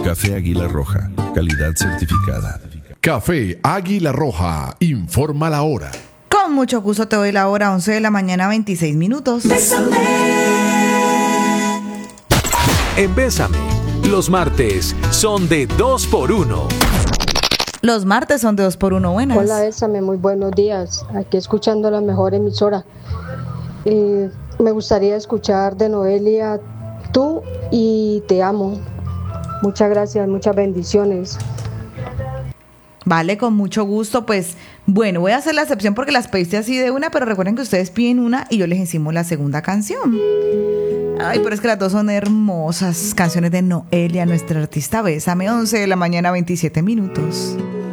Café Águila Roja, calidad certificada. Café Águila Roja, informa la hora. Con mucho gusto te doy la hora, 11 de la mañana, 26 minutos. Bésame. En Bésame, los martes son de 2x1. Los martes son de 2x1, buenas. Hola, Bésame, muy buenos días. Aquí escuchando la mejor emisora. Me gustaría escuchar de Noelia Tú y Te Amo. Muchas gracias, muchas bendiciones. Vale, con mucho gusto. Pues bueno, voy a hacer la excepción porque las pediste así de una, pero recuerden que ustedes piden una y yo les encimo la segunda canción. Ay, pero es que las dos son hermosas canciones de Noelia, nuestra artista. Bésame, 11 de la mañana, 27 minutos.